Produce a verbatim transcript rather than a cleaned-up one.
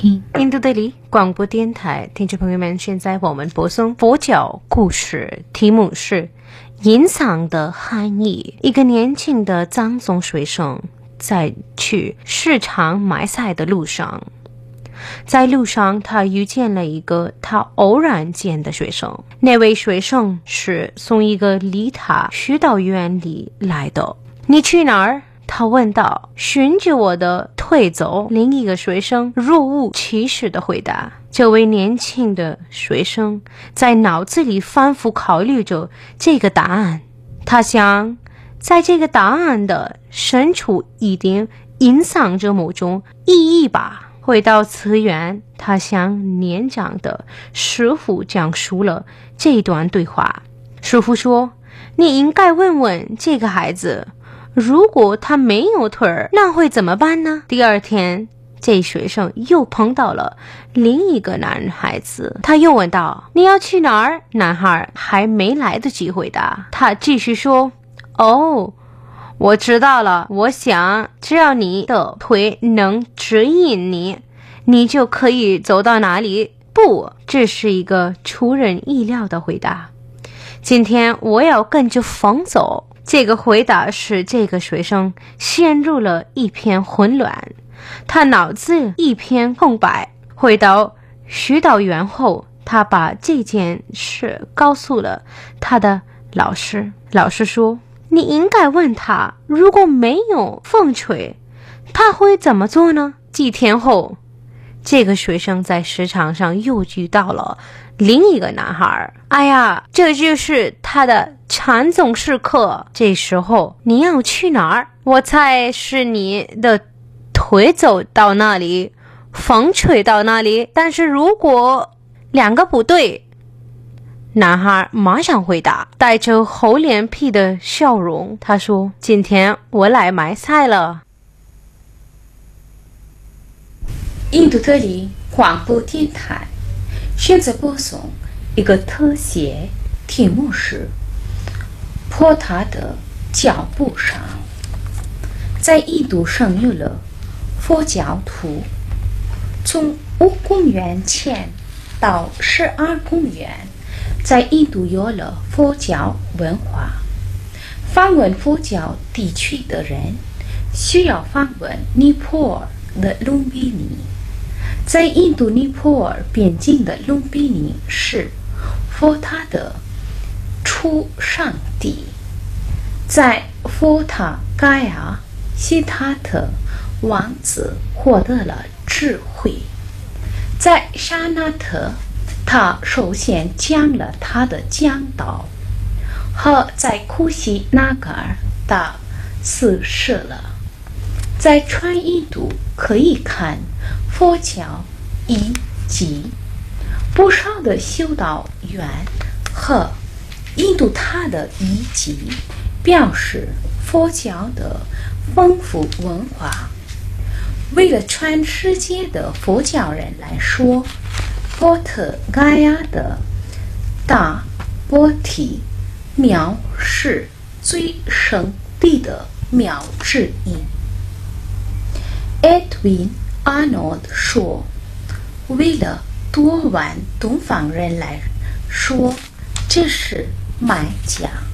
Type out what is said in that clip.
听印度德里广播电台听众朋友们，现在我们播送佛教故事，题目是隐藏的含义。一个年轻的藏族学生在去市场买菜的路上，在路上他遇见了一个他偶然见的学生。那位学生是从一个离他许导远里来的。你去哪儿？他问道。循着我的腿走。另一个学生若无其事地回答。这位年轻的学生在脑子里反复考虑着这个答案。他想，在这个答案的深处一定隐藏着某种意义吧。回到寺院，他向年长的师傅讲述了这段对话。师傅说，你应该问问这个孩子，如果他没有腿儿，那会怎么办呢？第二天，这学生又碰到了另一个男孩子，他又问道，你要去哪儿？男孩还没来得及回答，他继续说，哦，我知道了，我想只要你的腿能指引你，你就可以走到哪里。不，这是一个出人意料的回答。今天我要跟着风走。这个回答使这个学生陷入了一片混乱，他脑子一片空白。回到许导院后，他把这件事告诉了他的老师。老师说，你应该问他，如果没有风吹，他会怎么做呢？几天后，这个学生在市场上又遇到了另一个男孩。哎呀，这就是他的禅宗时刻。这时候你要去哪儿？我猜是你的腿走到那里，风吹到那里。但是如果两个不对，男孩马上回答，带着厚脸皮的笑容。他说，今天我来买菜了。 印度德里广播电台现在播送一个特写，题目是坡塔的脚步上。在印度生有了佛教徒，从五公元前到十二公元，在印度有了佛教文化。访问佛教地区的人需要访问尼泊尔的隆比尼。在印度尼泊尔边境的隆比尼是佛塔的出生地。在佛塔盖亚，悉达特王子获得了智慧。在沙那特，他首先讲了他的讲道，和在库西纳嘎尔他死世了。在全印度可以看佛教遗迹，不少的修道院和印度塔的遗迹表示佛教的丰富文化。为了全世界的佛教人来说，波特盖亚的大波提庙是最圣地的庙之一。Edwin Arnold 说，为了多万东方人来说，这是卖家。